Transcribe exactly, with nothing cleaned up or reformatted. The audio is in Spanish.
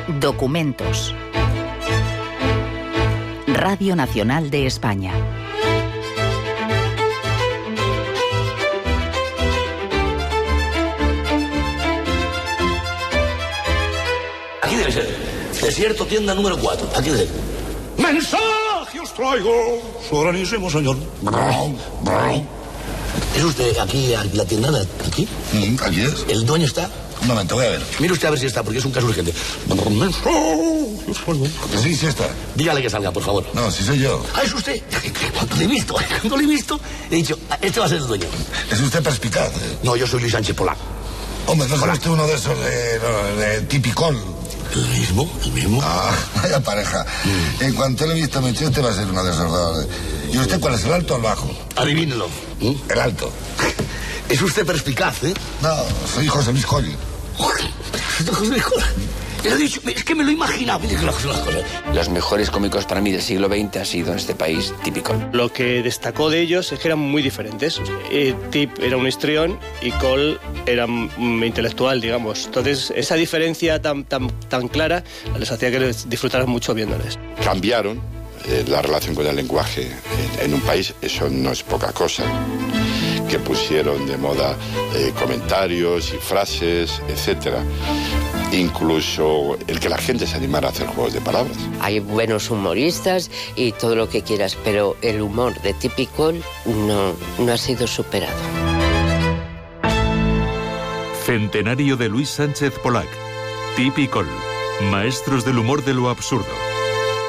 Documentos. Radio Nacional de España. Aquí debe ser. Desierto, tienda número cuatro. Aquí debe ser. ¡Mensaje os traigo, soberanísimo señor! ¿Es usted aquí, aquí la tienda de aquí? Mm, aquí es. ¿El dueño está? Un momento, voy a ver. Mire usted a ver si está, porque es un caso urgente. Que sí, sí está. Dígale que salga, por favor. No, sí soy yo. Ah, es usted. Cuando le he visto, cuando le he visto, he dicho, este va a ser el dueño. Es usted perspicaz. ¿eh? No, yo soy Luis Sánchez Polac. Hombre, ¿no es usted uno de esos de, no, de tipicol? ¿El mismo? ¿El mismo? Ah, vaya pareja. Mm. En cuanto le he visto, me he dicho, este va a ser uno de esos dos. ¿Y usted cuál es, el alto o el bajo? Adivínelo. ¿Mm? El alto. Es usted perspicaz, ¿eh? No, soy José Luis Colli. José Luis Colli. Le he dicho, es que me lo imaginaba. Los mejores cómicos para mí del siglo veinte ha sido en este país típico. Lo que destacó de ellos es que eran muy diferentes. Eh, Tip era un histrión y Cole era un intelectual, digamos. Entonces, esa diferencia tan, tan, tan clara les hacía que les disfrutaran mucho viéndoles. Cambiaron eh, la relación con el lenguaje en, en un país, eso no es poca cosa. Que pusieron de moda eh, comentarios y frases, etcétera. Incluso el que la gente se animara a hacer juegos de palabras. Hay buenos humoristas y todo lo que quieras, pero el humor de típico no, no ha sido superado. Centenario de Luis Sánchez Polac. Típico. Maestros del humor de lo absurdo.